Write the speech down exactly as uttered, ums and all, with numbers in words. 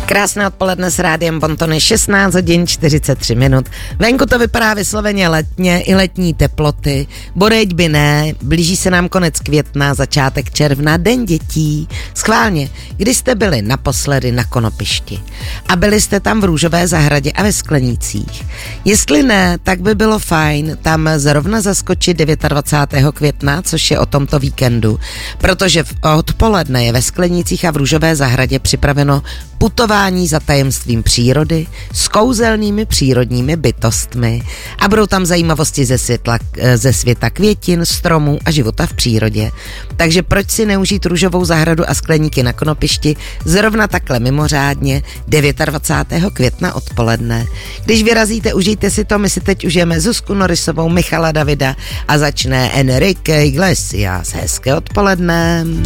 Krásné odpoledne s rádiem Bontony, šestnáct hodin čtyřicet tři minut. Venku to vypadá vysloveně letně, i letní teploty. Boreď by ne, blíží se nám konec května, začátek června, den dětí. Schválně, kdy jste byli naposledy na Konopišti a byli jste tam v Růžové zahradě a ve Sklenících. Jestli ne, tak by bylo fajn tam zrovna zaskočit dvacátého devátého května, což je o tomto víkendu, protože v odpoledne je ve Sklenících a v Růžové zahradě připraveno putování za tajemstvím přírody s kouzelnými přírodními bytostmi a budou tam zajímavosti ze, světla, ze světa květin, stromů a života v přírodě. Takže proč si neužít Růžovou zahradu a Skleníky na Konopišti zrovna takhle mimořádně dvacátého devátého května odpoledne. Když vyrazíte, užijte si to, my si teď užijeme Zuzku Norisovou, Michala Davida a začne Enrique Iglesias. Hezké odpoledne.